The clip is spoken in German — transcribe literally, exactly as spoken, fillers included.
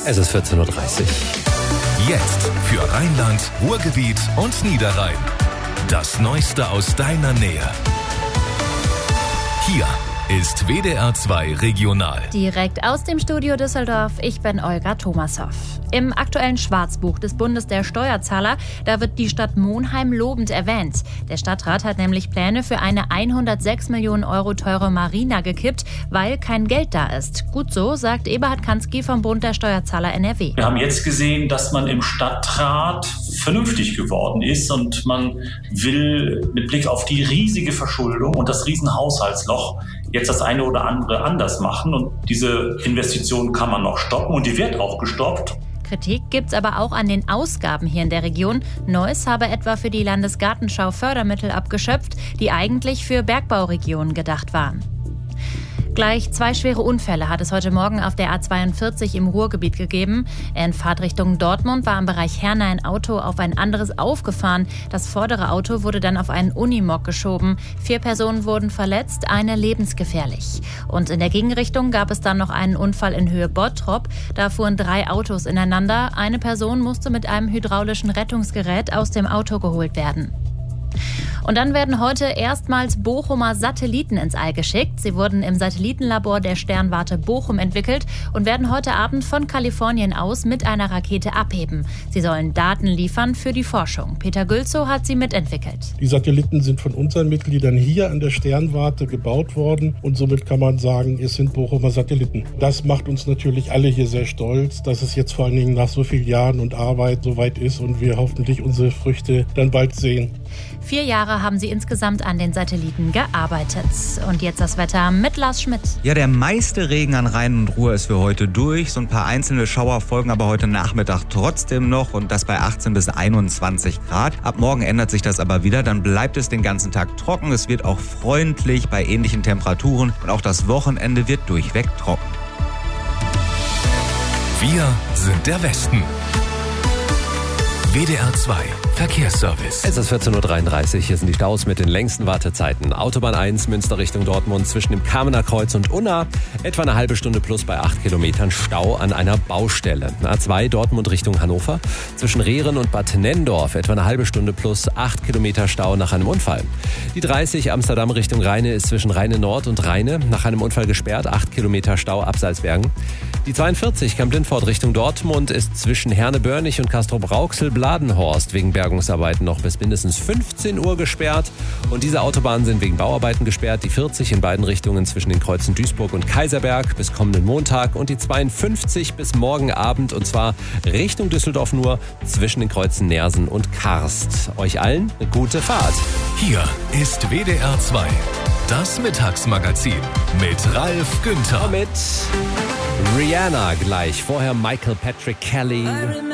Es ist vierzehn Uhr dreißig. Jetzt für Rheinland, Ruhrgebiet und Niederrhein. Das Neueste aus deiner Nähe. Hier ist W D R zwei Regional. Direkt aus dem Studio Düsseldorf, ich bin Olga Thomashoff. Im aktuellen Schwarzbuch des Bundes der Steuerzahler, da wird die Stadt Monheim lobend erwähnt. Der Stadtrat hat nämlich Pläne für eine hundertsechs Millionen Euro teure Marina gekippt, weil kein Geld da ist. Gut so, sagt Eberhard Kansky vom Bund der Steuerzahler N R W. Wir haben jetzt gesehen, dass man im Stadtrat vernünftig geworden ist und man will mit Blick auf die riesige Verschuldung und das Riesenhaushaltsloch jetzt das eine oder andere anders machen. Und diese Investition kann man noch stoppen und die wird auch gestoppt. Kritik gibt's aber auch an den Ausgaben hier in der Region. Neuss habe etwa für die Landesgartenschau Fördermittel abgeschöpft, die eigentlich für Bergbauregionen gedacht waren. Gleich zwei schwere Unfälle hat es heute Morgen auf der A zweiundvierzig im Ruhrgebiet gegeben. In Fahrtrichtung Dortmund war im Bereich Herne ein Auto auf ein anderes aufgefahren. Das vordere Auto wurde dann auf einen Unimog geschoben. Vier Personen wurden verletzt, eine lebensgefährlich. Und in der Gegenrichtung gab es dann noch einen Unfall in Höhe Bottrop. Da fuhren drei Autos ineinander. Eine Person musste mit einem hydraulischen Rettungsgerät aus dem Auto geholt werden. Und dann werden heute erstmals Bochumer Satelliten ins All geschickt. Sie wurden im Satellitenlabor der Sternwarte Bochum entwickelt und werden heute Abend von Kalifornien aus mit einer Rakete abheben. Sie sollen Daten liefern für die Forschung. Peter Gülzow hat sie mitentwickelt. Die Satelliten sind von unseren Mitgliedern hier an der Sternwarte gebaut worden und somit kann man sagen, es sind Bochumer Satelliten. Das macht uns natürlich alle hier sehr stolz, dass es jetzt vor allen Dingen nach so vielen Jahren und Arbeit so weit ist und wir hoffentlich unsere Früchte dann bald sehen. Vier Jahre haben sie insgesamt an den Satelliten gearbeitet. Und jetzt das Wetter mit Lars Schmidt. Ja, der meiste Regen an Rhein und Ruhr ist für heute durch. So ein paar einzelne Schauer folgen aber heute Nachmittag trotzdem noch und das bei achtzehn bis einundzwanzig Grad. Ab morgen ändert sich das aber wieder. Dann bleibt es den ganzen Tag trocken. Es wird auch freundlich bei ähnlichen Temperaturen und auch das Wochenende wird durchweg trocken. Wir sind der Westen. W D R zwei Verkehrsservice. Es ist vierzehn Uhr dreiunddreißig. Hier sind die Staus mit den längsten Wartezeiten. Autobahn eins, Münster Richtung Dortmund zwischen dem Kamener Kreuz und Unna. Etwa eine halbe Stunde plus bei acht Kilometern Stau an einer Baustelle. A zwei, Dortmund Richtung Hannover. Zwischen Rehren und Bad Nenndorf. Etwa eine halbe Stunde plus acht Kilometer Stau nach einem Unfall. Die dreißig, Amsterdam Richtung Rheine ist zwischen Rheine Nord und Rheine nach einem Unfall gesperrt. acht Kilometer Stau ab Salzbergen. Die zweiundvierzig, Kamp-Lindfort Richtung Dortmund ist zwischen Herne-Börnich und Castrop-Rauxel-Bladenhorst wegen Bergungsarbeiten noch bis mindestens fünfzehn Uhr gesperrt. Und diese Autobahnen sind wegen Bauarbeiten gesperrt. Die vierzig in beiden Richtungen zwischen den Kreuzen Duisburg und Kaiserberg bis kommenden Montag. Und die zweiundfünfzig bis morgen Abend und zwar Richtung Düsseldorf nur zwischen den Kreuzen Nersen und Karst. Euch allen eine gute Fahrt. Hier ist W D R zwei. Das Mittagsmagazin mit Ralf Günther. Mit Rihanna gleich. Vorher Michael Patrick Kelly.